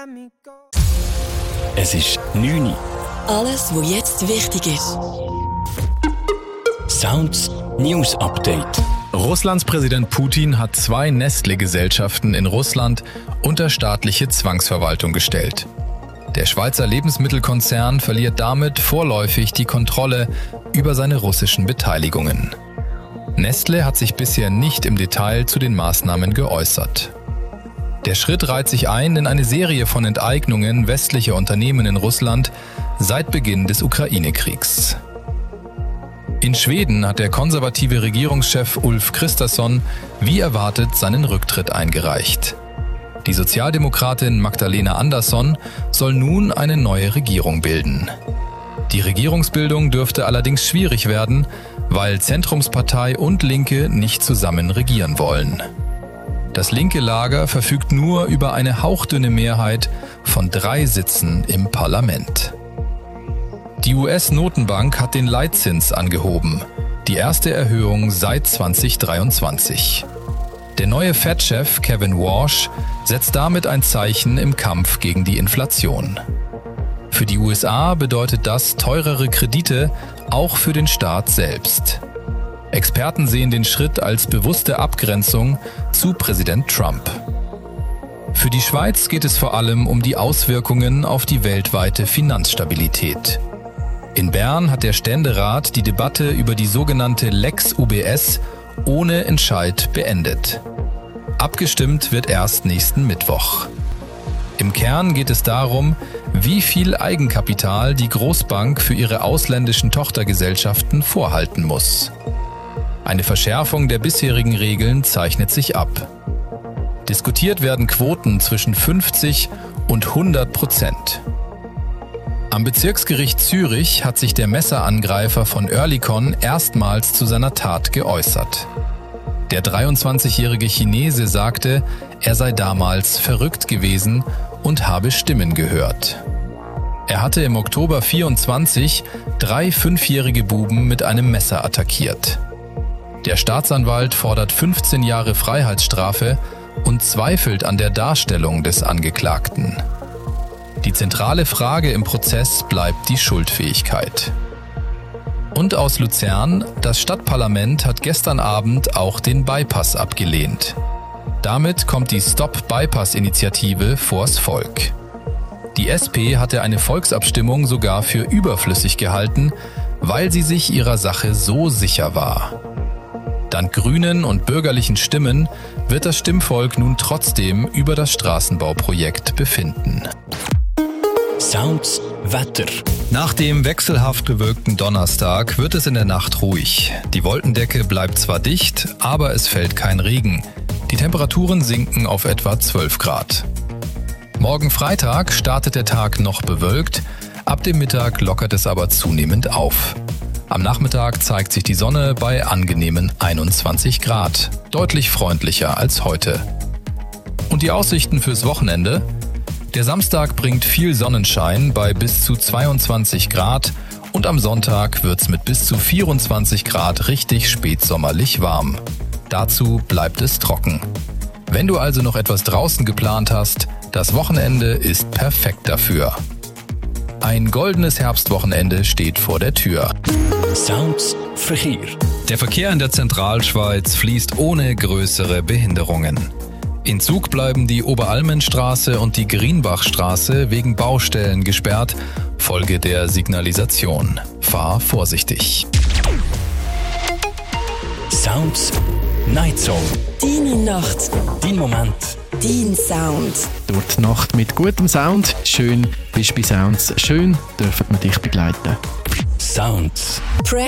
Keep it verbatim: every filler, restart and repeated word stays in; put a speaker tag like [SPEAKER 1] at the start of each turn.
[SPEAKER 1] Es ist neun Uhr.
[SPEAKER 2] Alles, was jetzt wichtig ist.
[SPEAKER 1] Sounds News Update.
[SPEAKER 3] Russlands Präsident Putin hat zwei Nestlé-Gesellschaften in Russland unter staatliche Zwangsverwaltung gestellt. Der Schweizer Lebensmittelkonzern verliert damit vorläufig die Kontrolle über seine russischen Beteiligungen. Nestlé hat sich bisher nicht im Detail zu den Maßnahmen geäußert. Der Schritt reiht sich ein in eine Serie von Enteignungen westlicher Unternehmen in Russland seit Beginn des Ukraine-Kriegs. In Schweden hat der konservative Regierungschef Ulf Kristersson wie erwartet seinen Rücktritt eingereicht. Die Sozialdemokratin Magdalena Andersson soll nun eine neue Regierung bilden. Die Regierungsbildung dürfte allerdings schwierig werden, weil Zentrumspartei und Linke nicht zusammen regieren wollen. Das linke Lager verfügt nur über eine hauchdünne Mehrheit von drei Sitzen im Parlament. Die U S-Notenbank hat den Leitzins angehoben, die erste Erhöhung seit zwanzig dreiundzwanzig. Der neue Fed-Chef Kevin Warsh setzt damit ein Zeichen im Kampf gegen die Inflation. Für die U S A bedeutet das teurere Kredite, auch für den Staat selbst. Experten sehen den Schritt als bewusste Abgrenzung zu Präsident Trump. Für die Schweiz geht es vor allem um die Auswirkungen auf die weltweite Finanzstabilität. In Bern hat der Ständerat die Debatte über die sogenannte Lex U B S ohne Entscheid beendet. Abgestimmt wird erst nächsten Mittwoch. Im Kern geht es darum, wie viel Eigenkapital die Großbank für ihre ausländischen Tochtergesellschaften vorhalten muss. Eine Verschärfung der bisherigen Regeln zeichnet sich ab. Diskutiert werden Quoten zwischen fünfzig und hundert Prozent. Am Bezirksgericht Zürich hat sich der Messerangreifer von Oerlikon erstmals zu seiner Tat geäußert. Der dreiundzwanzigjährige Chinese sagte, er sei damals verrückt gewesen und habe Stimmen gehört. Er hatte im Oktober vierundzwanzig drei fünfjährige Buben mit einem Messer attackiert. Der Staatsanwalt fordert fünfzehn Jahre Freiheitsstrafe und zweifelt an der Darstellung des Angeklagten. Die zentrale Frage im Prozess bleibt die Schuldfähigkeit. Und aus Luzern, das Stadtparlament hat gestern Abend auch den Bypass abgelehnt. Damit kommt die Stop-Bypass-Initiative vors Volk. Die S P hatte eine Volksabstimmung sogar für überflüssig gehalten, weil sie sich ihrer Sache so sicher war. Dank grünen und bürgerlichen Stimmen wird das Stimmvolk nun trotzdem über das Straßenbauprojekt befinden.
[SPEAKER 1] Sounds Wetter.
[SPEAKER 3] Nach dem wechselhaft bewölkten Donnerstag wird es in der Nacht ruhig. Die Wolkendecke bleibt zwar dicht, aber es fällt kein Regen. Die Temperaturen sinken auf etwa zwölf Grad. Morgen Freitag startet der Tag noch bewölkt, ab dem Mittag lockert es aber zunehmend auf. Am Nachmittag zeigt sich die Sonne bei angenehmen einundzwanzig Grad, deutlich freundlicher als heute. Und die Aussichten fürs Wochenende? Der Samstag bringt viel Sonnenschein bei bis zu zweiundzwanzig Grad und am Sonntag wird's mit bis zu vierundzwanzig Grad richtig spätsommerlich warm. Dazu bleibt es trocken. Wenn du also noch etwas draußen geplant hast, das Wochenende ist perfekt dafür. Ein goldenes Herbstwochenende steht vor der Tür.
[SPEAKER 1] Sounds Verkehr.
[SPEAKER 3] Der Verkehr in der Zentralschweiz fließt ohne größere Behinderungen. In Zug bleiben die Oberalmenstraße und die Grienbachstraße wegen Baustellen gesperrt, Folge der Signalisation. Fahr vorsichtig.
[SPEAKER 1] Sounds Night Zone.
[SPEAKER 2] Deine Nacht,
[SPEAKER 1] Dein Moment.
[SPEAKER 2] dein Sound.
[SPEAKER 4] Durch die Nacht mit gutem Sound. Schön bist du bei Sounds. Schön dürfen wir dich begleiten.
[SPEAKER 1] Sounds.